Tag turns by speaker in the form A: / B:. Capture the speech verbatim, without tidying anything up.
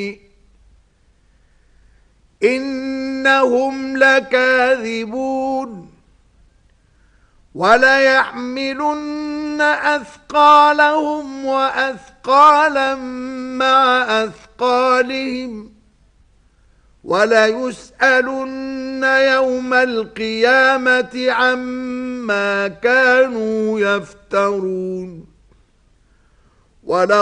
A: إنهم لكاذبون وليحملن أثقالهم وأثقالا مع أثقالهم وليسألن يوم القيامة عما كانوا يفترون.